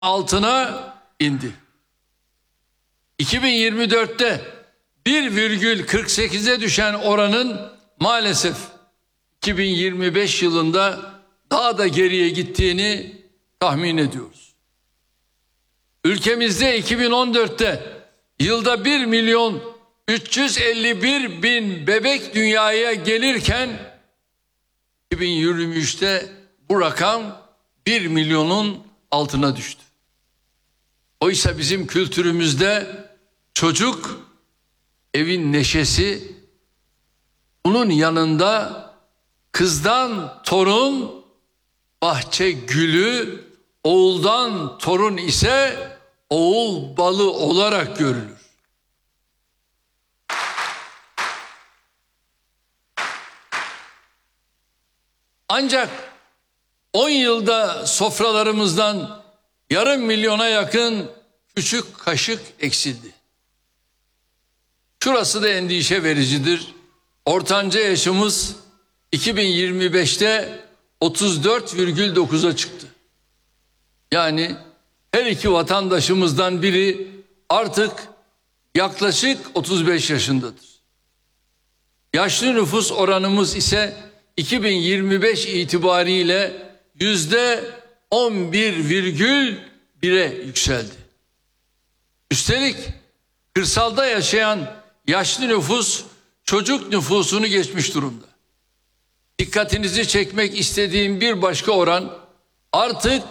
altına indi. 2024'te 1,48'e düşen oranın maalesef 2025 yılında daha da geriye gittiğini tahmin ediyoruz. Ülkemizde 2014'te yılda 1.351.000 bebek dünyaya gelirken 2023'te bu rakam 1 milyonun altına düştü. Oysa bizim kültürümüzde çocuk evin neşesi, bunun yanında kızdan torun bahçe gülü, oğuldan torun ise oğul balı olarak görülür. Ancak 10 yılda sofralarımızdan yarım milyona yakın küçük kaşık eksildi. Şurası da endişe vericidir. Ortanca yaşımız 2025'te 34,9'a çıktı. Yani her iki vatandaşımızdan biri artık yaklaşık 35 yaşındadır. Yaşlı nüfus oranımız ise 2025 itibariyle %11,1'e yükseldi. Üstelik kırsalda yaşayan yaşlı nüfus çocuk nüfusunu geçmiş durumda. Dikkatinizi çekmek istediğim bir başka oran artık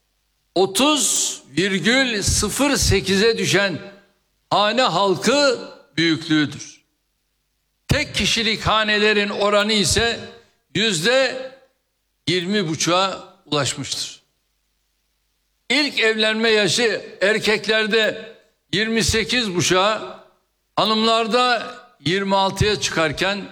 30,08'e düşen hane halkı büyüklüğüdür. Tek kişilik hanelerin oranı ise %20,5'a ulaşmıştır. İlk evlenme yaşı erkeklerde 28,5'a, hanımlarda 26'ya çıkarken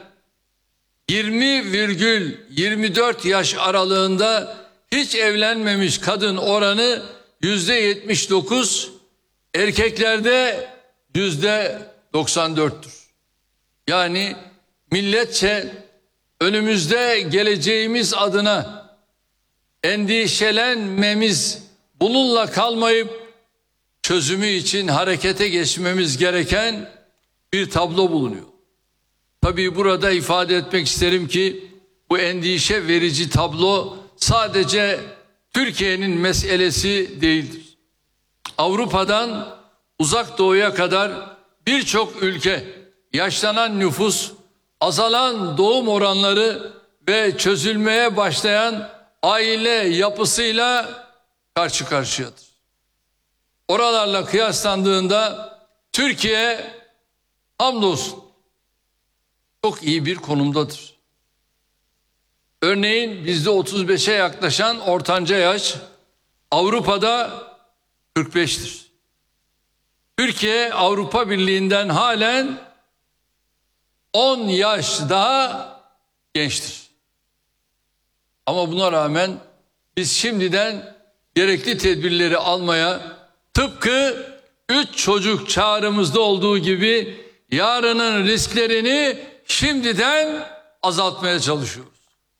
20,24 yaş aralığında hiç evlenmemiş kadın oranı %79, erkeklerde %94'tür. Yani milletçe önümüzde geleceğimiz adına endişelenmemiz, bununla kalmayıp çözümü için harekete geçmemiz gereken bir tablo bulunuyor. Tabii burada ifade etmek isterim ki bu endişe verici tablo sadece Türkiye'nin meselesi değildir. Avrupa'dan Uzak Doğu'ya kadar birçok ülke yaşlanan nüfus, azalan doğum oranları ve çözülmeye başlayan aile yapısıyla karşı karşıyadır. Oralarla kıyaslandığında Türkiye hamdolsun çok iyi bir konumdadır. Örneğin bizde 35'e yaklaşan ortanca yaş Avrupa'da 45'tir. Türkiye Avrupa Birliği'nden halen 10 yaş daha gençtir. Ama buna rağmen biz şimdiden gerekli tedbirleri almaya, tıpkı 3 çocuk çağrımızda olduğu gibi yarının risklerini şimdiden azaltmaya çalışıyoruz.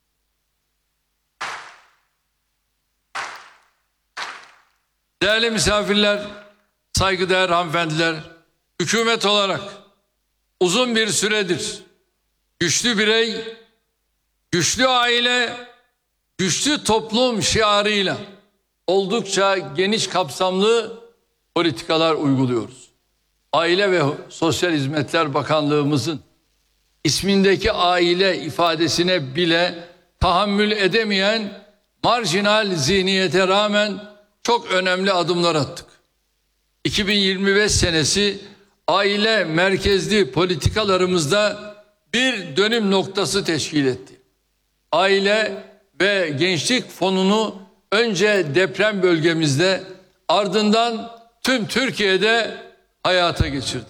Değerli misafirler, saygıdeğer hanımefendiler, hükümet olarak uzun bir süredir güçlü birey, güçlü aile, güçlü toplum şiarıyla oldukça geniş kapsamlı politikalar uyguluyoruz. Aile ve Sosyal Hizmetler Bakanlığımızın ismindeki aile ifadesine bile tahammül edemeyen marjinal zihniyete rağmen çok önemli adımlar attık. 2025 senesi aile merkezli politikalarımızda bir dönüm noktası teşkil etti. Aile ve Gençlik Fonu'nu önce deprem bölgemizde, ardından tüm Türkiye'de hayata geçirdik.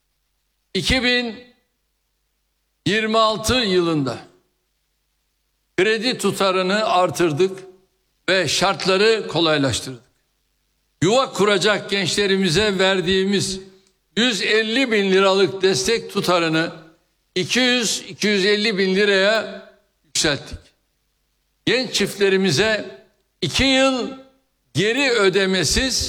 2026 yılında kredi tutarını artırdık ve şartları kolaylaştırdık. Yuva kuracak gençlerimize verdiğimiz 150 bin liralık destek tutarını 200-250 bin liraya yükselttik. Genç çiftlerimize 2 yıl geri ödemesiz